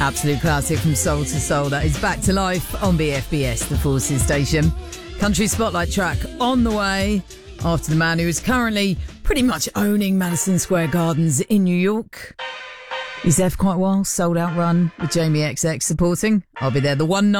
Absolute classic from Soul to Soul. That is Back to Life on BFBS, the Forces station. Country Spotlight track on the way after the man who is currently pretty much owning Madison Square Gardens in New York. He's there for quite a while. Sold Out Run with Jamie XX supporting. I'll be there the one night.